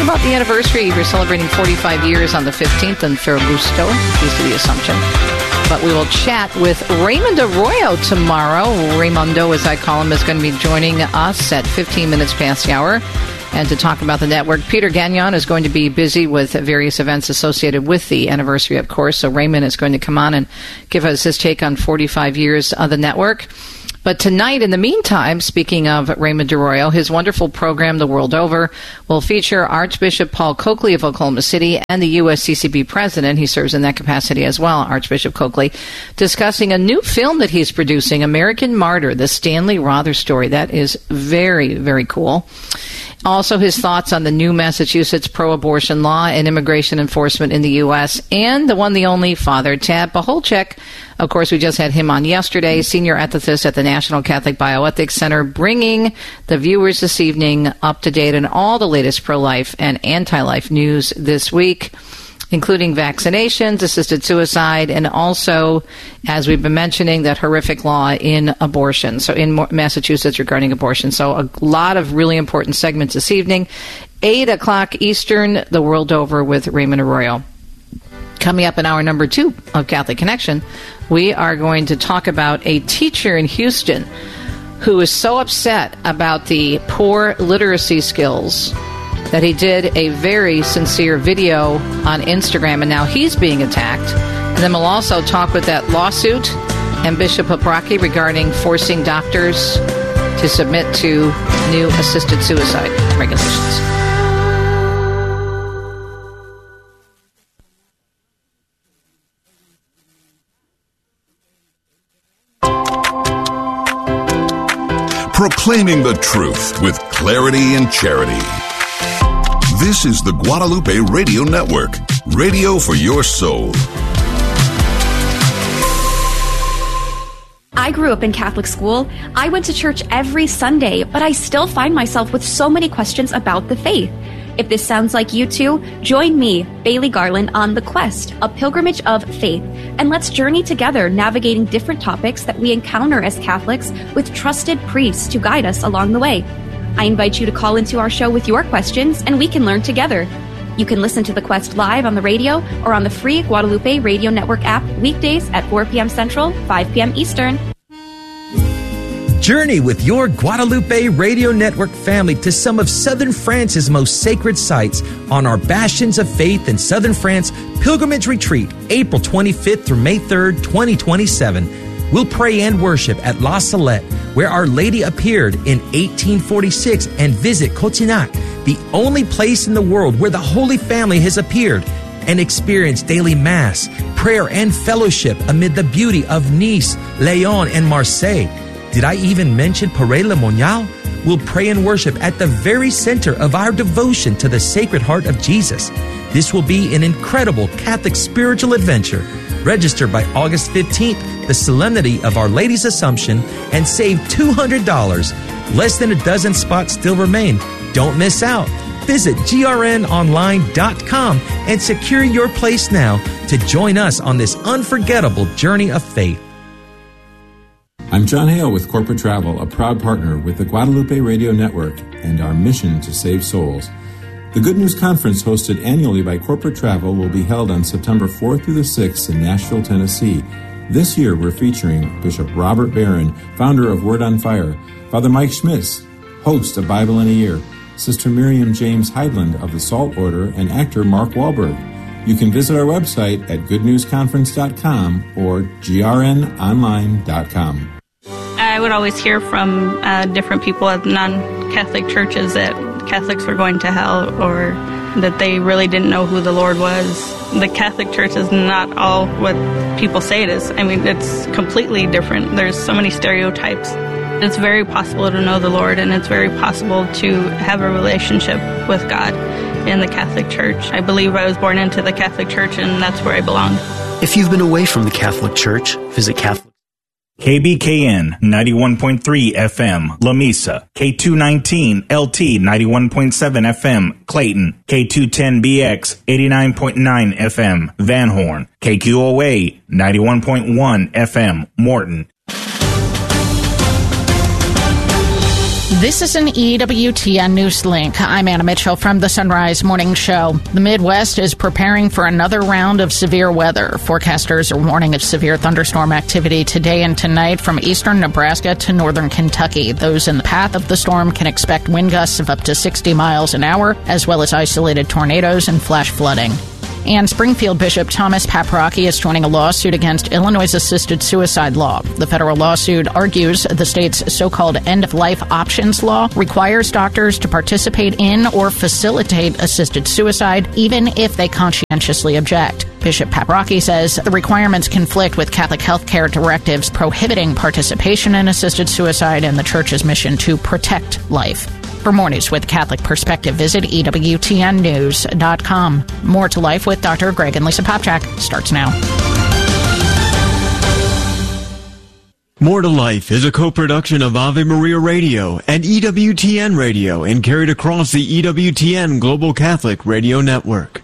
about the anniversary. We're celebrating 45 years on the 15th in Ferragusto, east of the Assumption. But we will chat with Raymond Arroyo tomorrow. Raymundo, as I call him, is going to be joining us at 15 minutes past the hour. And to talk about the network, Peter Gagnon is going to be busy with various events associated with the anniversary, of course. So Raymond is going to come on and give us his take on 45 years of the network. But tonight, in the meantime, speaking of Raymond Arroyo, his wonderful program, The World Over, will feature Archbishop Paul Coakley of Oklahoma City and the USCCB president. He serves in that capacity as well, Archbishop Coakley, discussing a new film that he's producing, American Martyr, the Stanley Rother story. That is very, very cool. Also, his thoughts on the new Massachusetts pro-abortion law and immigration enforcement in the U.S. and the one, the only, Father Tad Pacholczyk. Of course, we just had him on yesterday, senior ethicist at the National Catholic Bioethics Center, bringing the viewers this evening up to date on all the latest pro-life and anti-life news this week, including vaccinations, assisted suicide, and also, as we've been mentioning, that horrific law in abortion, so in Massachusetts regarding abortion. So a lot of really important segments this evening. 8 o'clock Eastern, The World Over with Raymond Arroyo. Coming up in hour number 2 of Catholic Connection, we are going to talk about a teacher in Houston who is so upset about the poor literacy skills that he did a very sincere video on Instagram, and now he's being attacked. And then we'll also talk with that lawsuit and Bishop Paprocki regarding forcing doctors to submit to new assisted suicide regulations. Proclaiming the truth with clarity and charity. This is the Guadalupe Radio Network, radio for your soul. I grew up in Catholic school. I went to church every Sunday, but I still find myself with so many questions about the faith. If this sounds like you too, join me, Bailey Garland, on The Quest, a pilgrimage of faith, and let's journey together navigating different topics that we encounter as Catholics with trusted priests to guide us along the way. I invite you to call into our show with your questions, and we can learn together. You can listen to The Quest live on the radio or on the free Guadalupe Radio Network app weekdays at 4 p.m. Central, 5 p.m. Eastern. Journey with your Guadalupe Radio Network family to some of Southern France's most sacred sites on our Bastions of Faith in Southern France Pilgrimage Retreat, April 25th through May 3rd, 2027. We'll pray and worship at La Salette, where Our Lady appeared in 1846, and visit Cotignac, the only place in the world where the Holy Family has appeared, and experience daily Mass, prayer, and fellowship amid the beauty of Nice, Lyon, and Marseille. Did I even mention Paray-le-Monial? We'll pray and worship at the very center of our devotion to the Sacred Heart of Jesus. This will be an incredible Catholic spiritual adventure. Register by August 15th, the Solemnity of Our Lady's Assumption, and save $200. Less than a dozen spots still remain. Don't miss out. Visit grnonline.com and secure your place now to join us on this unforgettable journey of faith. I'm John Hale with Corporate Travel, a proud partner with the Guadalupe Radio Network and our mission to save souls. The Good News Conference, hosted annually by Corporate Travel, will be held on September 4th through the 6th in Nashville, Tennessee. This year, we're featuring Bishop Robert Barron, founder of Word on Fire, Father Mike Schmitz, host of Bible in a Year, Sister Miriam James Heidland of the Salt Order, and actor Mark Wahlberg. You can visit our website at goodnewsconference.com or grnonline.com. I would always hear from different people at non-Catholic churches that Catholics were going to hell, or that they really didn't know who the Lord was. The Catholic Church is not all what people say it is. I mean, it's completely different. There's so many stereotypes. It's very possible to know the Lord, and it's very possible to have a relationship with God in the Catholic Church. I believe I was born into the Catholic Church, and that's where I belong. If you've been away from the Catholic Church, visit Catholic. KBKN 91.3 FM, La Mesa, K219 LT 91.7 FM, Clayton, K210BX 89.9 FM, Van Horn, KQOA 91.1 FM, Morton. This is an EWTN News Link. I'm Anna Mitchell from the Sunrise Morning Show. The Midwest is preparing for another round of severe weather. Forecasters are warning of severe thunderstorm activity today and tonight from eastern Nebraska to northern Kentucky. Those in the path of the storm can expect wind gusts of up to 60 miles an hour, as well as isolated tornadoes and flash flooding. And Springfield Bishop Thomas Paprocki is joining a lawsuit against Illinois' assisted suicide law. The federal lawsuit argues the state's so-called end-of-life options law requires doctors to participate in or facilitate assisted suicide, even if they conscientiously object. Bishop Paprocki says the requirements conflict with Catholic healthcare directives prohibiting participation in assisted suicide and the Church's mission to protect life. For more news with Catholic Perspective, visit EWTNnews.com. More to Life with Dr. Greg and Lisa Popchak starts now. More to Life is a co-production of Ave Maria Radio and EWTN Radio and carried across the EWTN Global Catholic Radio Network.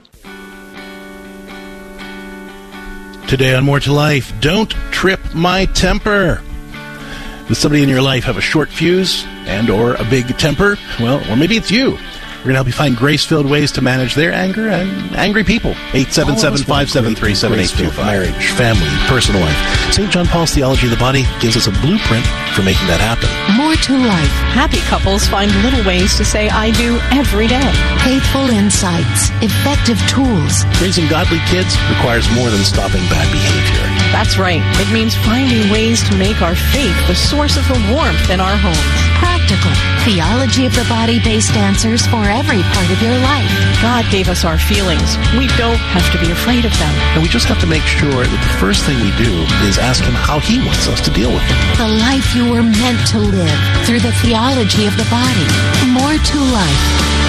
Today on More to Life, don't trip my temper. Does somebody in your life have a short fuse and or a big temper? Well, or maybe it's you. We're going to help you find grace-filled ways to manage their anger and angry people. 877-573-7825. Marriage, family, personal life. St. John Paul's Theology of the Body gives us a blueprint for making that happen. More to Life. Happy couples find little ways to say I do every day. Faithful insights. Effective tools. Raising godly kids requires more than stopping bad behavior. That's right. It means finding ways to make our faith the source of the warmth in our homes. Practical. Theology of the Body-based answers for every part of your life. God gave us our feelings. We don't have to be afraid of them. And we just have to make sure that the first thing we do is ask Him how He wants us to deal with them. The life you were meant to live through the theology of the body. More to Life.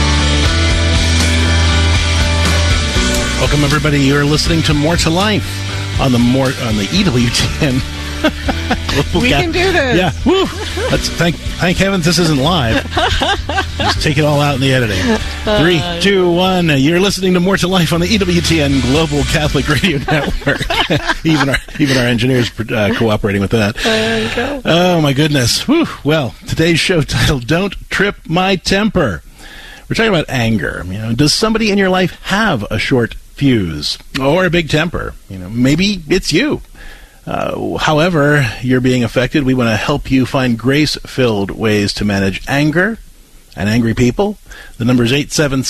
Welcome, everybody. You're listening to More to Life on the EWTN. We can do this. Yeah. Woo. Thank heavens this isn't live. Just take it all out in the editing. 3, 2, 1. You're listening to More to Life on the EWTN Global Catholic Radio Network. even our engineers cooperating with that. There you go. Oh my goodness. Woo. Well, today's show title: Don't Trip My Temper. We're talking about anger. Does somebody in your life have a short fuse or a big temper? Maybe it's you. However you're being affected, we want to help you find grace-filled ways to manage anger and angry people. The number is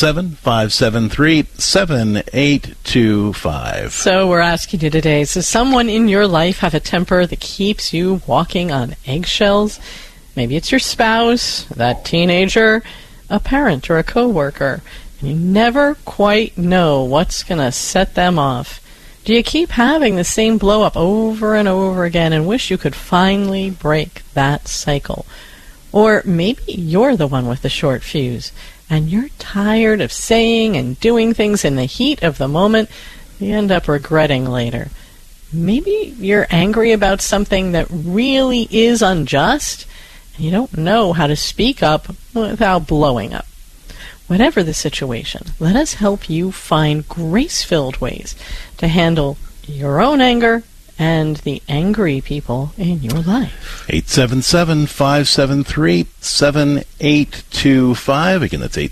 877-573-7825. So we're asking you today, does someone in your life have a temper that keeps you walking on eggshells? Maybe it's your spouse, that teenager, a parent, or a coworker. And you never quite know what's going to set them off. Do you keep having the same blow-up over and over again and wish you could finally break that cycle? Or maybe you're the one with the short fuse, and you're tired of saying and doing things in the heat of the moment you end up regretting later. Maybe you're angry about something that really is unjust, and you don't know how to speak up without blowing up. Whatever the situation, let us help you find grace-filled ways to handle your own anger and the angry people in your life. 877-573-7825. Again, that's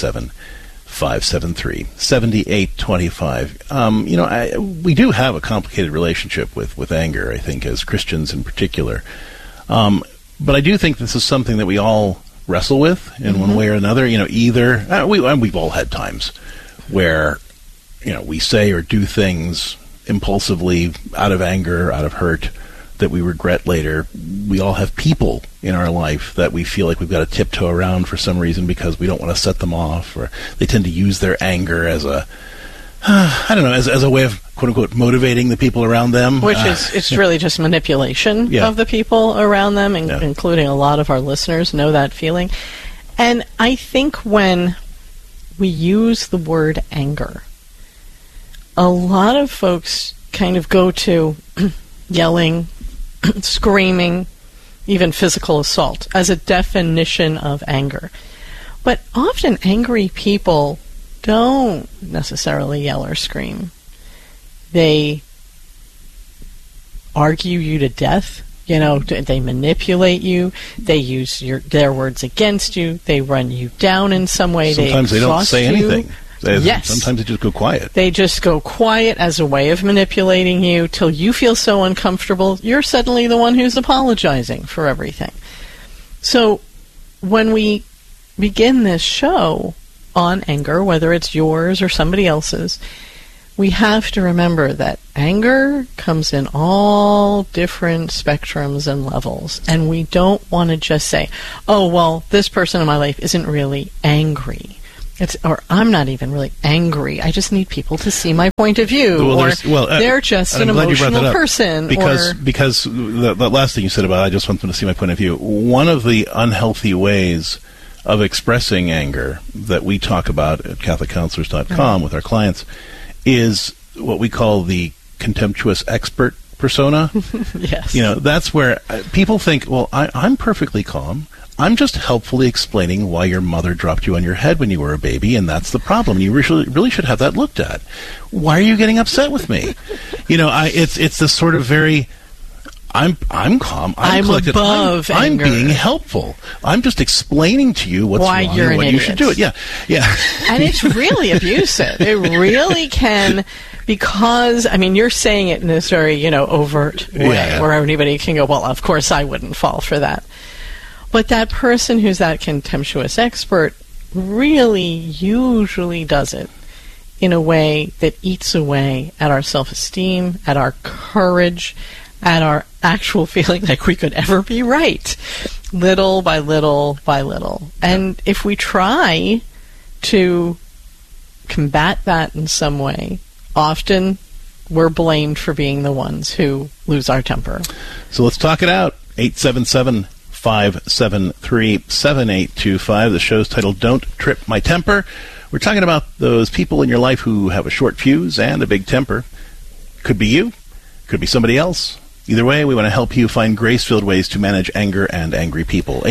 877-573-7825. We do have a complicated relationship with anger, I think, as Christians in particular. But I do think this is something that we all wrestle with in one way or another. We've all had times where we say or do things impulsively out of anger, out of hurt, that we regret later. We all have people in our life that we feel like we've got to tiptoe around for some reason because we don't want to set them off, or they tend to use their anger as a as a way of quote-unquote motivating the people around them. Which it's really just manipulation of the people around them, including a lot of our listeners know that feeling. And I think when we use the word anger, a lot of folks kind of go to yelling, screaming, even physical assault as a definition of anger. But often angry people don't necessarily yell or scream. They argue you to death You know, they manipulate you. They use their words against you. They run you down in some way. Sometimes they don't say anything. Yes. Sometimes they just go quiet. They just go quiet as a way of manipulating you till you feel so uncomfortable, you're suddenly the one who's apologizing for everything. So when we begin this show on anger, whether it's yours or somebody else's, we have to remember that anger comes in all different spectrums and levels, and we don't want to just say, oh, well, this person in my life isn't really angry. Or I'm not even really angry. I just need people to see my point of view. They're just an emotional person. Because the last thing you said about I just want them to see my point of view, one of the unhealthy ways of expressing anger that we talk about at CatholicCounselors.com with our clients is what we call the contemptuous expert persona. Yes. You know, that's where people think, well, I'm perfectly calm. I'm just helpfully explaining why your mother dropped you on your head when you were a baby, and that's the problem. You really should have that looked at. Why are you getting upset with me? You know, it's this sort of very... I'm calm. I'm collected. Above I'm anger. being helpful. I'm just explaining to you what's why wrong you're and what an you idiot. should do it. Yeah. And it's really abusive. It really can, because, I mean, you're saying it in this very, overt way where anybody can go, well, of course I wouldn't fall for that. But that person who's that contemptuous expert really usually does it in a way that eats away at our self-esteem, at our courage, at our actual feeling like we could ever be right, little by little by little. And if we try to combat that in some way, often we're blamed for being the ones who lose our temper. So let's talk it out. 877-573-7825. The show's titled Don't Trip My Temper. We're talking about those people in your life who have a short fuse and a big temper. Could be you. Could be somebody else. Either way, we want to help you find grace-filled ways to manage anger and angry people.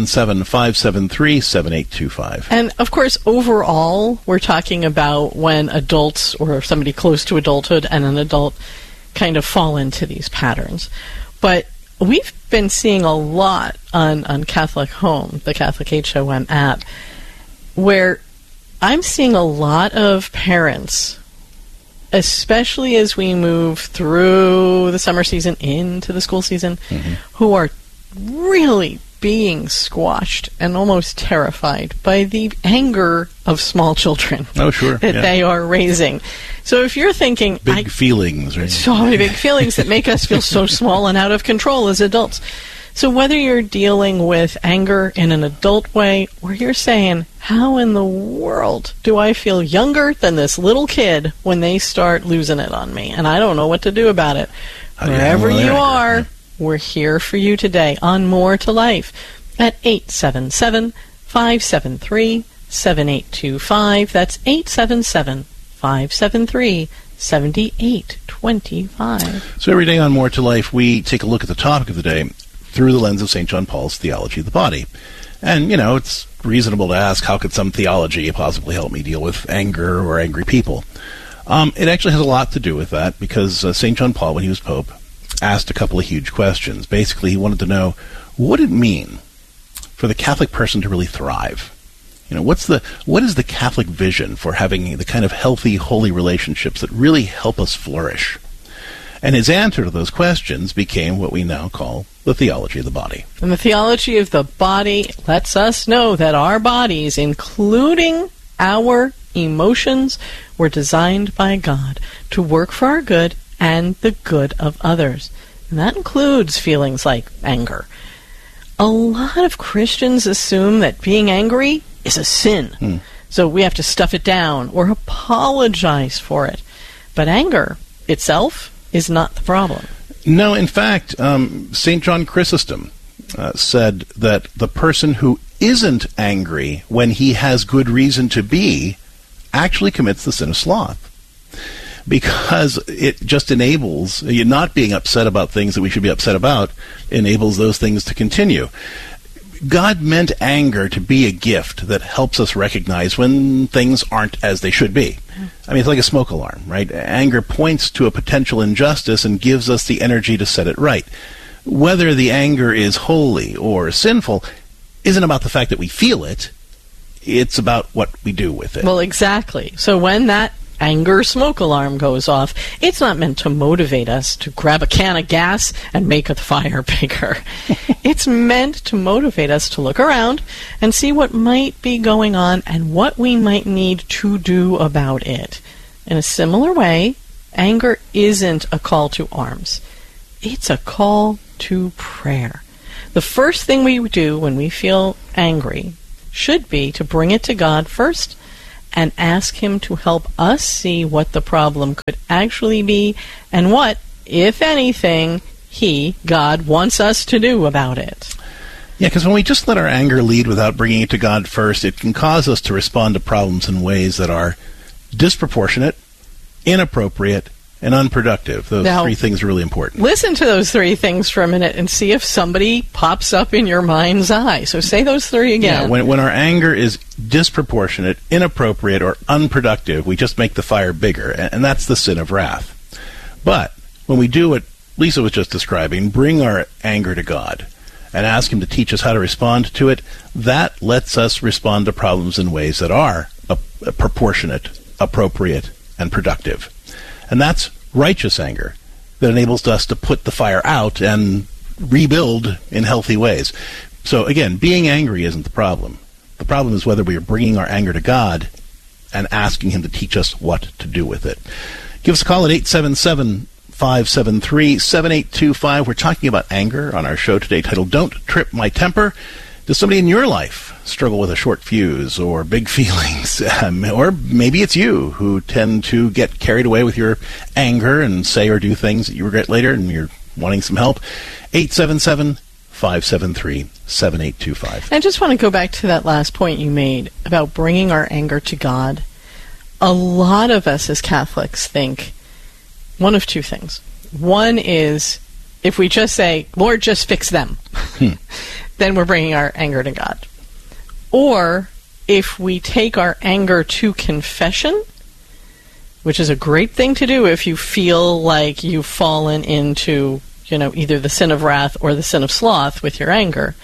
877-573-7825. And, of course, overall, we're talking about when adults or somebody close to adulthood and an adult kind of fall into these patterns. But we've been seeing a lot on Catholic Home, the Catholic HOM app, where I'm seeing a lot of parents, especially as we move through the summer season into the school season, who are really being squashed and almost terrified by the anger of small children that they are raising. So if you're thinking... Big feelings, right? So many big feelings that make us feel so small and out of control as adults. So whether you're dealing with anger in an adult way, or you're saying, how in the world do I feel younger than this little kid when they start losing it on me? And I don't know what to do about it. Wherever you are, we're here for you today on More to Life at 877-573-7825. That's 877-573-7825. So every day on More to Life, we take a look at the topic of the day through the lens of St. John Paul's theology of the body. And, it's reasonable to ask, how could some theology possibly help me deal with anger or angry people? It actually has a lot to do with that, because St. John Paul, when he was Pope, asked a couple of huge questions. Basically, he wanted to know, what did it mean for the Catholic person to really thrive? What is the Catholic vision for having the kind of healthy, holy relationships that really help us flourish? And his answer to those questions became what we now call the theology of the body. And the theology of the body lets us know that our bodies, including our emotions, were designed by God to work for our good and the good of others. And that includes feelings like anger. A lot of Christians assume that being angry is a sin. So we have to stuff it down or apologize for it. But anger itself is not the problem. No, in fact, St. John Chrysostom said that the person who isn't angry when he has good reason to be actually commits the sin of sloth. Because it just enables, not being upset about things that we should be upset about, enables those things to continue. God meant anger to be a gift that helps us recognize when things aren't as they should be. I mean, it's like a smoke alarm, right? Anger points to a potential injustice and gives us the energy to set it right. whether the anger is holy or sinful isn't about the fact that we feel it. It's about what we do with it. Well, exactly. So when that anger smoke alarm goes off, it's not meant to motivate us to grab a can of gas and make the fire bigger. It's meant to motivate us to look around and see what might be going on and what we might need to do about it. In a similar way, anger isn't a call to arms. It's a call to prayer. The first thing we do when we feel angry should be to bring it to God first and ask Him to help us see what the problem could actually be and what, if anything, God, wants us to do about it. Yeah, because when we just let our anger lead without bringing it to God first, it can cause us to respond to problems in ways that are disproportionate, inappropriate, and unproductive. Those three things are really important. Listen to those three things for a minute and see if somebody pops up in your mind's eye. So say those three again. Yeah, when our anger is disproportionate, inappropriate, or unproductive, we just make the fire bigger, and that's the sin of wrath. But when we do what Lisa was just describing, bring our anger to God and ask Him to teach us how to respond to it, that lets us respond to problems in ways that are proportionate, appropriate, and productive. And that's righteous anger that enables us to put the fire out and rebuild in healthy ways. So again, being angry isn't the problem. The problem is whether we are bringing our anger to God and asking Him to teach us what to do with it. Give us a call at 877-573-7825. We're talking about anger on our show today titled Don't Trip My Temper. Does somebody in your life struggle with a short fuse or big feelings? Or maybe it's you who tend to get carried away with your anger and say or do things that you regret later and you're wanting some help. 877-573-7825. I just want to go back to that last point you made about bringing our anger to God. A lot of us as Catholics think one of two things. One is if we just say, Lord, just fix them. Then we're bringing our anger to God. Or if we take our anger to confession, which is a great thing to do if you feel like you've fallen into, either the sin of wrath or the sin of sloth with your anger.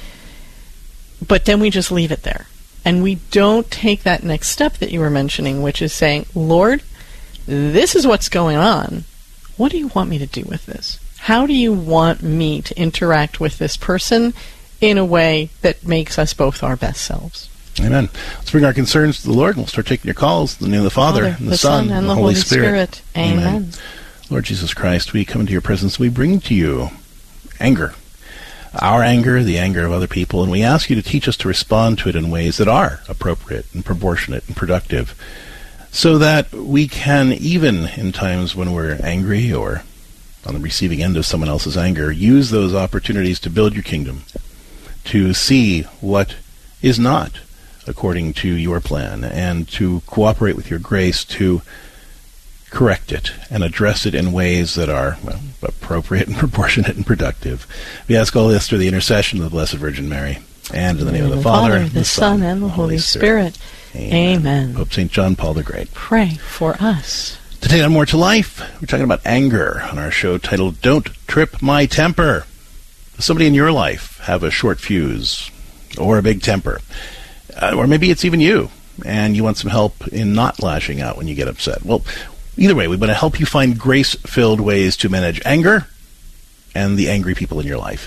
But then we just leave it there. And we don't take that next step that you were mentioning, which is saying, Lord, this is what's going on. What do you want me to do with this? How do you want me to interact with this person in a way that makes us both our best selves? Amen. Let's bring our concerns to the Lord, and we'll start taking your calls in the name of the Father, and the Son, and the Holy Spirit. Amen. Lord Jesus Christ, we come into your presence, we bring to you anger. Our anger, the anger of other people, and we ask you to teach us to respond to it in ways that are appropriate and proportionate and productive, so that we can, even in times when we're angry or on the receiving end of someone else's anger, use those opportunities to build your kingdom, to see what is not according to your plan, and to cooperate with your grace to correct it and address it in ways that are appropriate and proportionate and productive. We ask all this through the intercession of the Blessed Virgin Mary, and in the name of the Father, the Son, and the Holy Spirit. Amen. Pope St. John Paul the Great, pray for us. Today on More to Life, we're talking about anger on our show titled Don't Trip My Temper. Does somebody in your life have a short fuse or a big temper? Or maybe it's even you, and you want some help in not lashing out when you get upset. Well, either way, we want to help you find grace-filled ways to manage anger and the angry people in your life.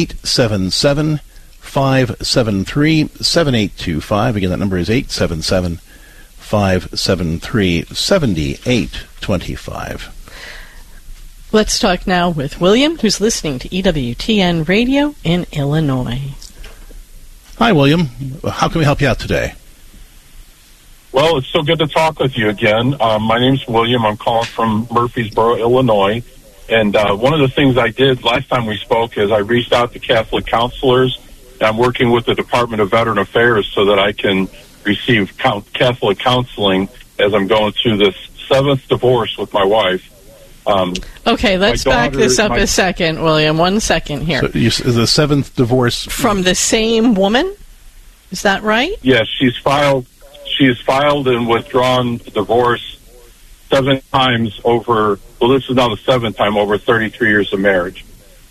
877-573-7825. Again, that number is 877-573-7825. Let's talk now with William, who's listening to EWTN Radio in Illinois. Hi, William. How can we help you out today? Well, it's so good to talk with you again. My name's William. I'm calling from Murfreesboro, Illinois. And one of the things I did last time we spoke is I reached out to Catholic counselors. I'm working with the Department of Veteran Affairs so that I can receive Catholic counseling as I'm going through this 7th divorce with my wife. Okay, let's back this up a second, William. 1 second here. So the 7th divorce from the same woman? Is that right? Yes, she's filed and withdrawn divorce 7 times over. Well, this is now the 7th time over 33 years of marriage.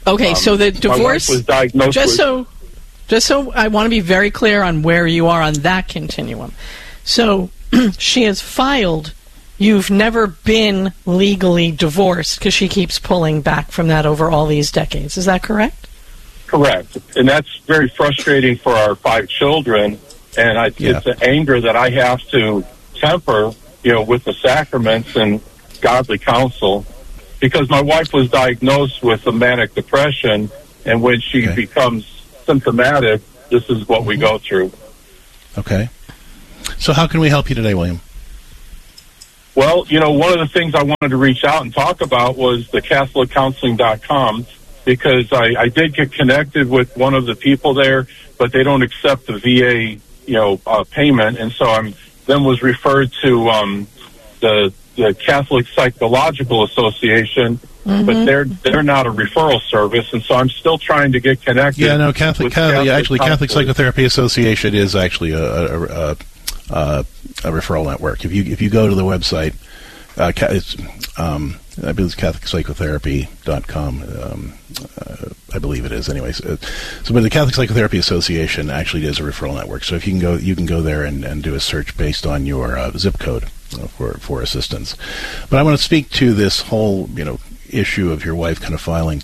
Okay, so the divorce. My wife was diagnosed just so I want to be very clear on where you are on that continuum. So she has filed. You've never been legally divorced because she keeps pulling back from that over all these decades. Is that correct? Correct. And that's very frustrating for our 5 children. And it's an anger that I have to temper, with the sacraments and godly counsel. Because my wife was diagnosed with a manic depression, and when she becomes symptomatic, this is what we go through. Okay. So how can we help you today, William? Well, one of the things I wanted to reach out and talk about was the CatholicCounseling.com, because I did get connected with one of the people there, but they don't accept the VA, payment, and so I then was referred to the Catholic Psychological Association, but they're not a referral service, and so I'm still trying to get connected. Yeah, no, Catholic Psychotherapy Association is actually a referral network. If you go to the website, I believe it's CatholicPsychotherapy.com. I believe it is, anyways. But the Catholic Psychotherapy Association actually is a referral network. So if you can go there and do a search based on your zip code for assistance. But I want to speak to this whole issue of your wife kind of filing.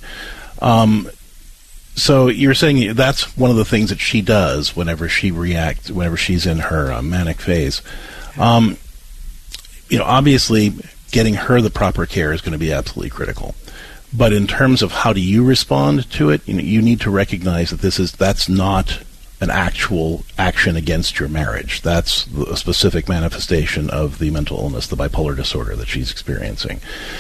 So you're saying that's one of the things that she does whenever she's in her manic phase. Obviously, getting her the proper care is going to be absolutely critical. But in terms of how do you respond to it, you need to recognize that that's not an actual action against your marriage. That's a specific manifestation of the mental illness, the bipolar disorder that she's experiencing.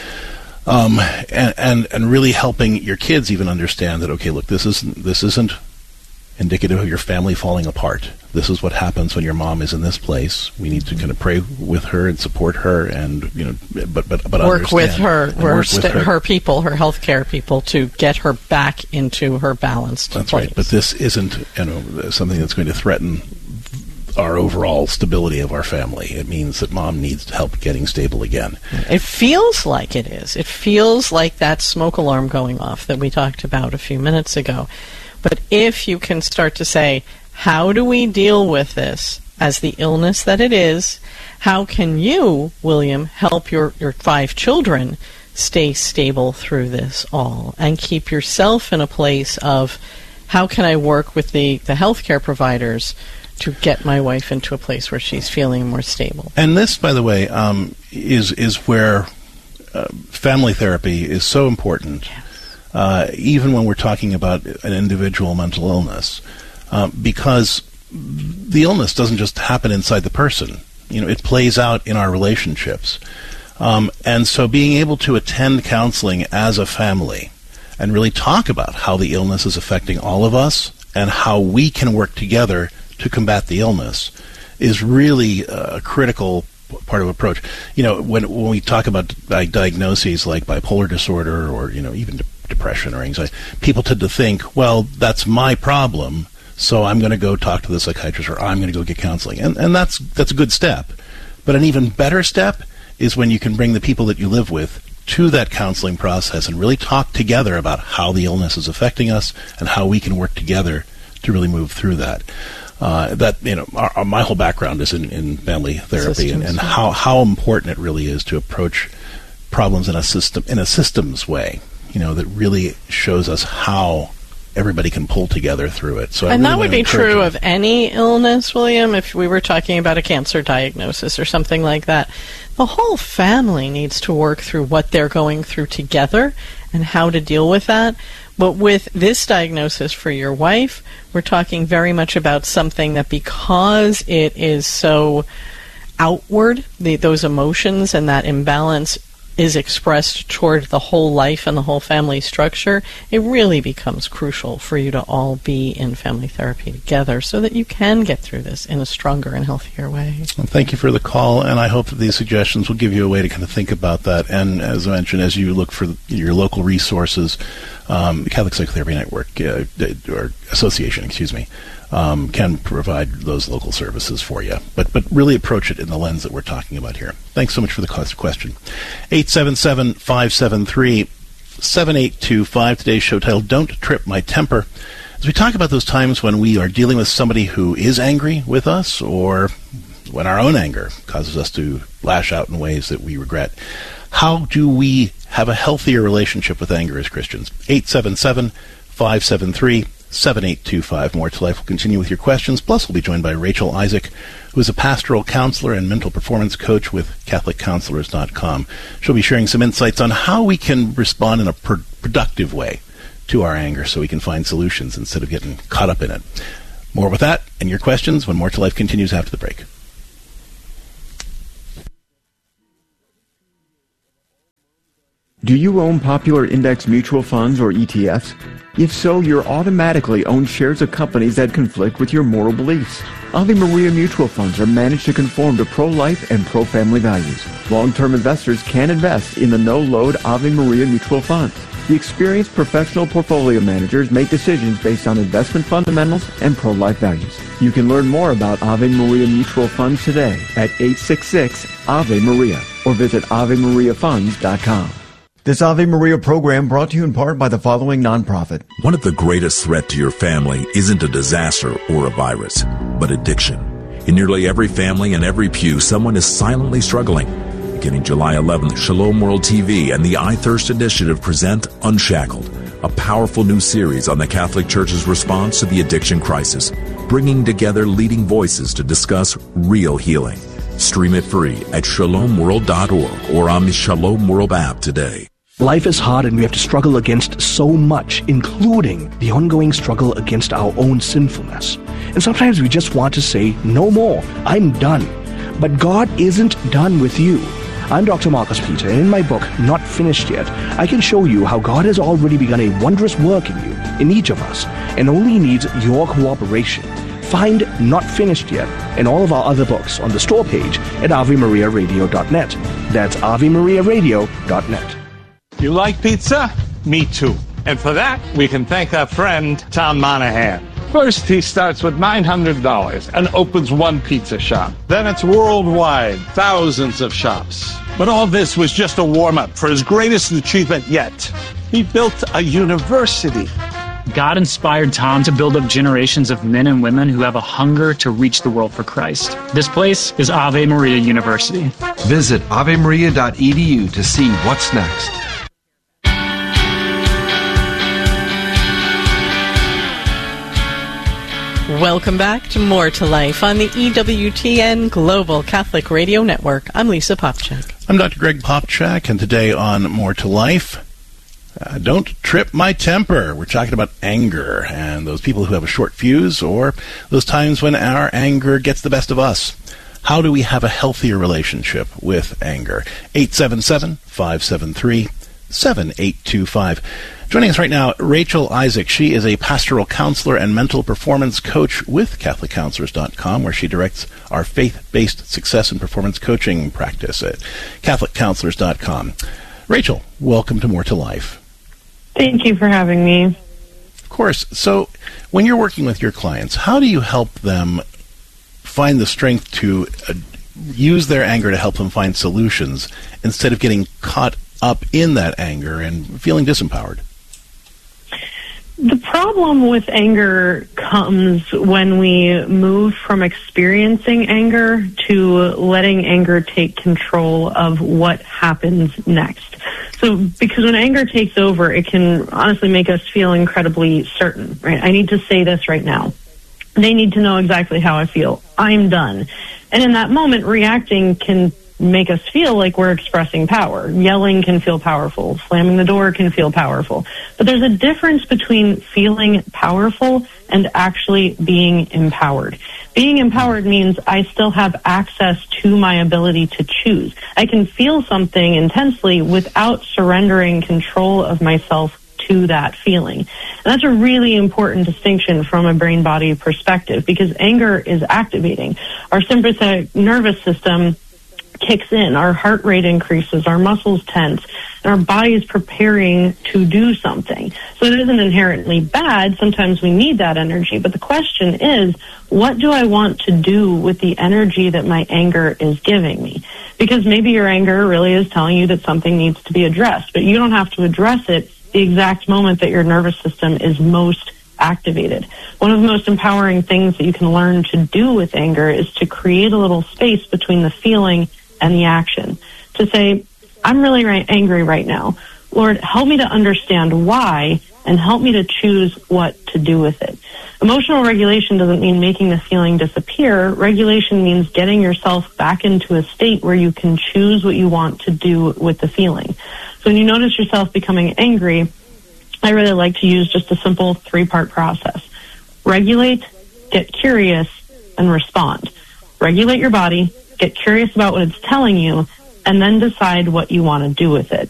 And really helping your kids even understand that, okay, look, this isn't indicative of your family falling apart. This is what happens when your mom is in this place. We need to kind of pray with her and support her, and but work with her, her people, her healthcare people, to get her back into her balanced place. Right. But this isn't something that's going to threaten our overall stability of our family. It means that mom needs help getting stable again. It feels like it is. It feels like that smoke alarm going off that we talked about a few minutes ago. But if you can start to say, how do we deal with this as the illness that it is? How can you, William, help your 5 children stay stable through this all and keep yourself in a place of, how can I work with the healthcare providers to get my wife into a place where she's feeling more stable? And this, by the way, is where family therapy is so important. Yes. Even when we're talking about an individual mental illness, because the illness doesn't just happen inside the person. It plays out in our relationships. And so being able to attend counseling as a family and really talk about how the illness is affecting all of us and how we can work together to combat the illness is really a critical part of approach. When we talk about diagnoses like bipolar disorder or even depression or anxiety, people tend to think, well, that's my problem, so I'm going to go talk to the psychiatrist, or I'm going to go get counseling, and that's a good step. But an even better step is when you can bring the people that you live with to that counseling process and really talk together about how the illness is affecting us and how we can work together to really move through that. My whole background is in family therapy, and how important it really is to approach problems in a systems way. That really shows us how everybody can pull together through it. So, and that would be true of any illness, William. If we were talking about a cancer diagnosis or something like that, the whole family needs to work through what they're going through together and how to deal with that. But with this diagnosis for your wife, we're talking very much about something that, because it is so outward, those emotions and that imbalance is expressed toward the whole life and the whole family structure, it really becomes crucial for you to all be in family therapy together so that you can get through this in a stronger and healthier way. Well, thank you for the call, and I hope that these suggestions will give you a way to kind of think about that. And as I mentioned, as you look for your local resources, the Catholic Psychotherapy Network, or Association, can provide those local services for you. But really approach it in the lens that we're talking about here. Thanks so much for the question. 877-573 7825. Today's show title, Don't Trip My Temper. As we talk about those times when we are dealing with somebody who is angry with us, or when our own anger causes us to lash out in ways that we regret. How do we have a healthier relationship with anger as Christians? 877-573-7825. More to Life will continue with your questions. Plus, we'll be joined by Rachel Isaac, who is a pastoral counselor and mental performance coach with CatholicCounselors.com. She'll be sharing some insights on how we can respond in a productive way to our anger so we can find solutions instead of getting caught up in it. More with that and your questions when More to Life continues after the break. Do you own popular index mutual funds or ETFs? If so, you're automatically own shares of companies that conflict with your moral beliefs. Ave Maria mutual funds are managed to conform to pro-life and pro-family values. Long-term investors can invest in the no-load Ave Maria mutual funds. The experienced professional portfolio managers make decisions based on investment fundamentals and pro-life values. You can learn more about Ave Maria mutual funds today at 866-AVE-MARIA or visit AveMariaFunds.com. This Ave Maria program brought to you in part by the following nonprofit. One of the greatest threats to your family isn't a disaster or a virus, but addiction. In nearly every family and every pew, someone is silently struggling. Beginning July 11th, Shalom World TV and the I Thirst Initiative present Unshackled, a powerful new series on the Catholic Church's response to the addiction crisis, bringing together leading voices to discuss real healing. Stream it free at shalomworld.org or on the Shalom World app today. Life is hard and we have to struggle against so much, including the ongoing struggle against our own sinfulness. And sometimes we just want to say, no more, I'm done. But God isn't done with you. I'm Dr. Marcus Peter, and in my book, Not Finished Yet, I can show you how God has already begun a wondrous work in you, in each of us, and only needs your cooperation. Find Not Finished Yet and all of our other books on the store page at AveMariaRadio.net. That's AveMariaRadio.net. You like pizza? Me too. And for that, we can thank our friend, Tom Monahan. First, he starts with $900 and opens one pizza shop. Then it's worldwide, thousands of shops. But all this was just a warm-up for his greatest achievement yet. He built a university. God inspired Tom to build up generations of men and women who have a hunger to reach the world for Christ. This place is Ave Maria University. Visit avemaria.edu to see what's next. Welcome back to More to Life on the EWTN Global Catholic Radio Network. I'm Lisa Popchak. I'm Dr. Greg Popchak, and today on More to Life, don't trip my temper. We're talking about anger and those people who have a short fuse, or those times when our anger gets the best of us. How do we have a healthier relationship with anger? 877-573-7825. Joining us right now, Rachel Isaac. She is a pastoral counselor and mental performance coach with CatholicCounselors.com, where she directs our faith-based success and performance coaching practice at CatholicCounselors.com. Rachel, welcome to More to Life. Thank you for having me. Of course. So when you're working with your clients, how do you help them find the strength to use their anger to help them find solutions instead of getting caught up in that anger and feeling disempowered? The problem with anger comes when we move from experiencing anger to letting anger take control of what happens next. So, because when anger takes over, it can honestly make us feel incredibly certain, right? I need to say this right now. They need to know exactly how I feel. I'm done. And in that moment, reacting can make us feel like we're expressing power. Yelling can feel powerful. Slamming the door can feel powerful. But there's a difference between feeling powerful and actually being empowered. Being empowered means I still have access to my ability to choose. I can feel something intensely without surrendering control of myself to that feeling. And that's a really important distinction from a brain-body perspective, because anger is activating. Our sympathetic nervous system kicks in, our heart rate increases, our muscles tense, and our body is preparing to do something. So it isn't inherently bad. Sometimes we need that energy. But the question is, what do I want to do with the energy that my anger is giving me? Because maybe your anger really is telling you that something needs to be addressed, but you don't have to address it the exact moment that your nervous system is most activated. One of the most empowering things that you can learn to do with anger is to create a little space between the feeling and the action. To say, I'm really angry right now. Lord, help me to understand why and help me to choose what to do with it. Emotional regulation doesn't mean making the feeling disappear. Regulation means getting yourself back into a state where you can choose what you want to do with the feeling. So when you notice yourself becoming angry, I really like to use just a simple 3-part process. Regulate, get curious, and respond. Regulate your body, get curious about what it's telling you, and then decide what you want to do with it.